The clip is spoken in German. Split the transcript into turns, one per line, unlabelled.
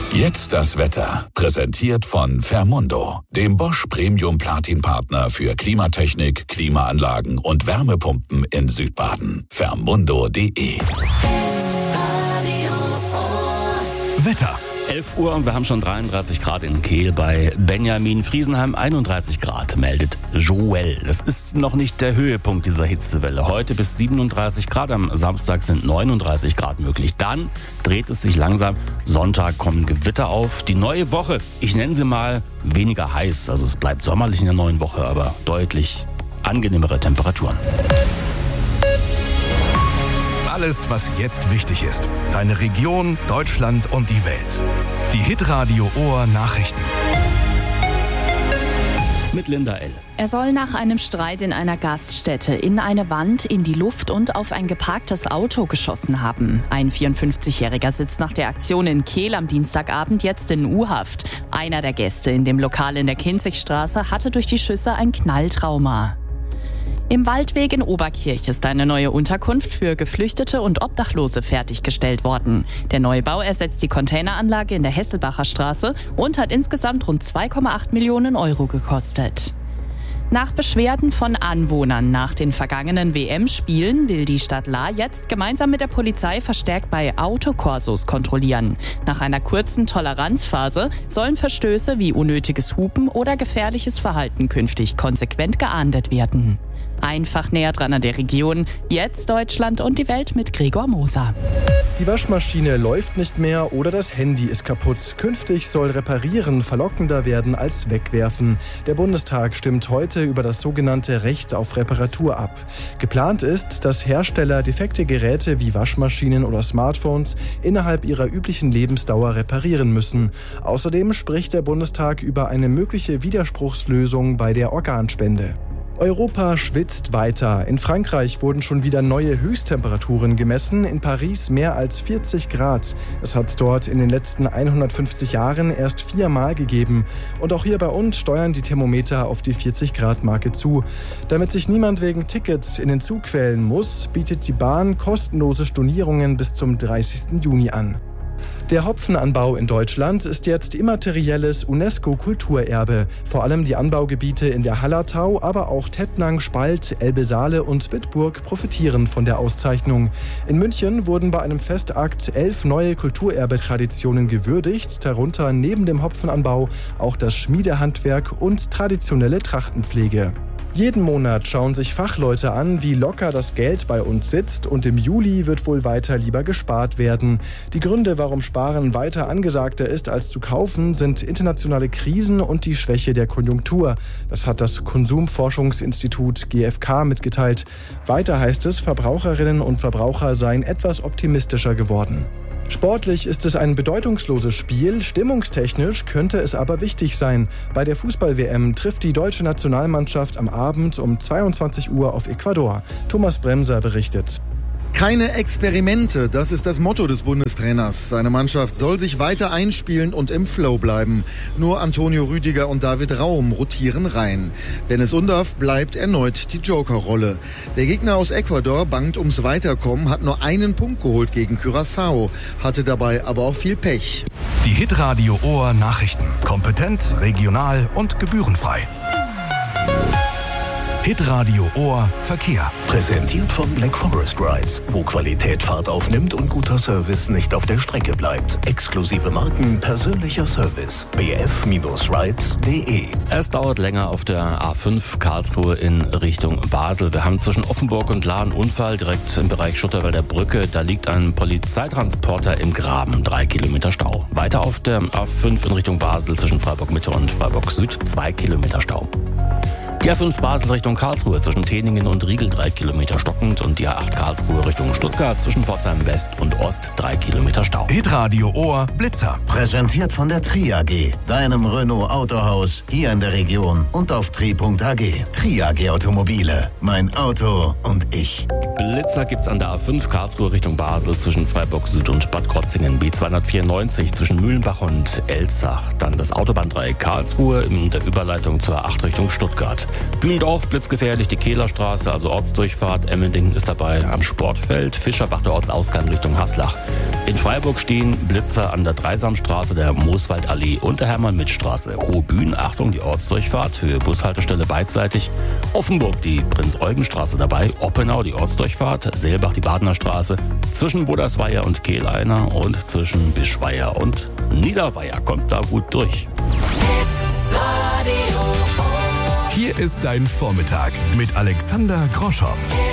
Jetzt das Wetter. Präsentiert von Fermundo, dem Bosch Premium Platin Partner für Klimatechnik, Klimaanlagen und Wärmepumpen in Südbaden. Fermundo.de.
Wetter.
11 Uhr und wir haben schon 33 Grad in Kehl. Bei Benjamin Friesenheim 31 Grad, meldet Joel. Das ist noch nicht der Höhepunkt dieser Hitzewelle. Heute bis 37 Grad, am Samstag sind 39 Grad möglich. Dann dreht es sich langsam. Sonntag kommen Gewitter auf. Die neue Woche, ich nenne sie mal weniger heiß. Also es bleibt sommerlich in der neuen Woche, aber deutlich angenehmere Temperaturen.
Alles, was jetzt wichtig ist. Deine Region, Deutschland und die Welt. Die Hitradio Ohr Nachrichten.
Mit Linda L.
Er soll nach einem Streit in einer Gaststätte in eine Wand, in die Luft und auf ein geparktes Auto geschossen haben. Ein 54-Jähriger sitzt nach der Aktion in Kehl am Dienstagabend jetzt in U-Haft. Einer der Gäste in dem Lokal in der Kinzigstraße hatte durch die Schüsse ein Knalltrauma. Im Waldweg in Oberkirch ist eine neue Unterkunft für Geflüchtete und Obdachlose fertiggestellt worden. Der Neubau ersetzt die Containeranlage in der Hesselbacher Straße und hat insgesamt rund 2,8 Millionen Euro gekostet. Nach Beschwerden von Anwohnern nach den vergangenen WM-Spielen will die Stadt Lahr jetzt gemeinsam mit der Polizei verstärkt bei Autokorsos kontrollieren. Nach einer kurzen Toleranzphase sollen Verstöße wie unnötiges Hupen oder gefährliches Verhalten künftig konsequent geahndet werden. Einfach näher dran an der Region. Jetzt Deutschland und die Welt mit Gregor Moser.
Die Waschmaschine läuft nicht mehr oder das Handy ist kaputt. Künftig soll Reparieren verlockender werden als Wegwerfen. Der Bundestag stimmt heute über das sogenannte Recht auf Reparatur ab. Geplant ist, dass Hersteller defekte Geräte wie Waschmaschinen oder Smartphones innerhalb ihrer üblichen Lebensdauer reparieren müssen. Außerdem spricht der Bundestag über eine mögliche Widerspruchslösung bei der Organspende. Europa schwitzt weiter. In Frankreich wurden schon wieder neue Höchsttemperaturen gemessen. In Paris mehr als 40 Grad. Es hat es dort in den letzten 150 Jahren erst 4-mal gegeben. Und auch hier bei uns steuern die Thermometer auf die 40-Grad-Marke zu. Damit sich niemand wegen Tickets in den Zug quälen muss, bietet die Bahn kostenlose Stornierungen bis zum 30. Juni an. Der Hopfenanbau in Deutschland ist jetzt immaterielles UNESCO-Kulturerbe. Vor allem die Anbaugebiete in der Hallertau, aber auch Tettnang, Spalt, Elbe-Saale und Bitburg profitieren von der Auszeichnung. In München wurden bei einem Festakt 11 neue Kulturerbe-Traditionen gewürdigt, darunter neben dem Hopfenanbau auch das Schmiedehandwerk und traditionelle Trachtenpflege. Jeden Monat schauen sich Fachleute an, wie locker das Geld bei uns sitzt, und im Juli wird wohl weiter lieber gespart werden. Die Gründe, warum Sparen weiter angesagter ist als zu kaufen, sind internationale Krisen und die Schwäche der Konjunktur. Das hat das Konsumforschungsinstitut GfK mitgeteilt. Weiter heißt es, Verbraucherinnen und Verbraucher seien etwas optimistischer geworden. Sportlich ist es ein bedeutungsloses Spiel, stimmungstechnisch könnte es aber wichtig sein. Bei der Fußball-WM trifft die deutsche Nationalmannschaft am Abend um 22 Uhr auf Ecuador. Thomas Bremser berichtet.
Keine Experimente, das ist das Motto des Bundestrainers. Seine Mannschaft soll sich weiter einspielen und im Flow bleiben. Nur Antonio Rüdiger und David Raum rotieren rein. Dennis Undaff bleibt erneut die Joker-Rolle. Der Gegner aus Ecuador bangt ums Weiterkommen, hat nur einen Punkt geholt gegen Curaçao, hatte dabei aber auch viel Pech.
Die Hitradio Ohr Nachrichten. Kompetent, regional und gebührenfrei. Hitradio Ohr Verkehr.
Präsentiert von Black Forest Rides, wo Qualität Fahrt aufnimmt und guter Service nicht auf der Strecke bleibt. Exklusive Marken, persönlicher Service. bf-rides.de.
Es dauert länger auf der A5 Karlsruhe in Richtung Basel. Wir haben zwischen Offenburg und Lahr einen Unfall direkt im Bereich Schutterwälder Brücke. Da liegt ein Polizeitransporter im Graben. 3 Kilometer Stau. Weiter auf der A5 in Richtung Basel zwischen Freiburg Mitte und Freiburg Süd 2 Kilometer Stau. Die A5 Basel Richtung Karlsruhe zwischen Teningen und Riegel 3 Kilometer stockend und die A8 Karlsruhe Richtung Stuttgart zwischen Pforzheim West und Ost 3 Kilometer Stau.
Hitradio Ohr Blitzer.
Präsentiert von der Tri-AG, deinem Renault Autohaus hier in der Region und auf tri.ag. Tri-AG Automobile, mein Auto und ich.
Blitzer gibt's an der A5 Karlsruhe Richtung Basel zwischen Freiburg Süd und Bad Krotzingen, B294 zwischen Mühlenbach und Elzach. Dann das Autobahndreieck Karlsruhe in der Überleitung zur A8 Richtung Stuttgart. Bühldorf blitzgefährlich, die Kehlerstraße, also Ortsdurchfahrt. Emmendingen ist dabei am Sportfeld. Fischerbach der Ortsausgang Richtung Haslach. In Freiburg stehen Blitzer an der Dreisamstraße, der Mooswaldallee und der Hermann-Mitt-Straße. Hohbühn, Achtung, die Ortsdurchfahrt, Höhe Bushaltestelle beidseitig. Offenburg, die Prinz-Eugen-Straße dabei. Oppenau, die Ortsdurchfahrt. Seelbach, die Badener Straße. Zwischen Bodersweier und Kehleiner und zwischen Bischweier und Niederweier. Kommt da gut durch.
Hier ist dein Vormittag mit Alexander Groschow.